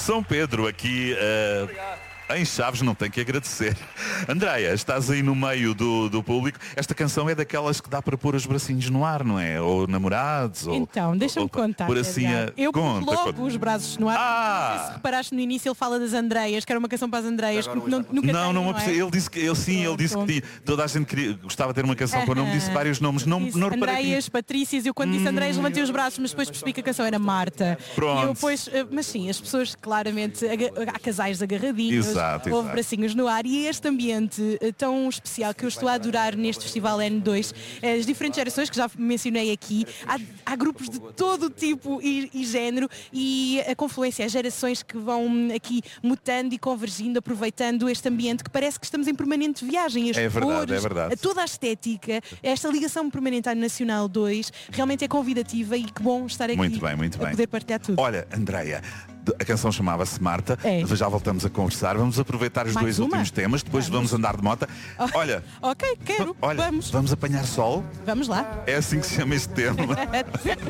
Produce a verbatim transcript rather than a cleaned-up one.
São Pedro, aqui uh, em Chaves, não tem que agradecer. Andreia, estás aí no meio do, do público. Esta canção é daquelas que dá para pôr os bracinhos no ar, não é? Ou namorados. Então, ou, deixa-me ou, contar. Por assim a... Eu pus conta, logo conta. os braços no ar. Ah! Não sei se reparaste no início, ele fala das Andreias, que era uma canção para as Andreias. Não, nunca Não, tem, não, não não é? ele disse que ele sim, ele disse que tinha, toda a gente queria, gostava de ter uma canção com o nome, disse vários nomes, não, Disse não reparei. Andreias, Patrícias, e eu quando disse Andreias levantei os braços, mas depois percebi que a canção era Marta. Pronto. E eu depois, eh, mas sim, as pessoas claramente, aga- há casais agarradinhos, Exato, houve exato. bracinhos no ar, e este ambiente eh, tão especial que eu estou a adorar neste Festival N dois, eh, as diferentes gerações que já mencionei aqui, há, há grupos de todo tipo e, e género, e a confluência, as gerações que vão aqui mutando e convergindo, aproveitando este ambiente que parece que estamos em permanente viagem. As É verdade, cores, é verdade. a toda a estética, esta ligação permanente à Nacional dois realmente é convidativa, e que bom estar aqui Muito bem, muito a bem. poder partilhar tudo. Olha, Andreia, a canção chamava-se Marta, É. já voltamos a conversar, vamos aproveitar os Mais dois uma? últimos temas, depois vamos, Vamos. andar de moto. Olha, Ok, quero, olha, vamos, vamos apanhar sol, vamos lá. é assim que se chama este tema.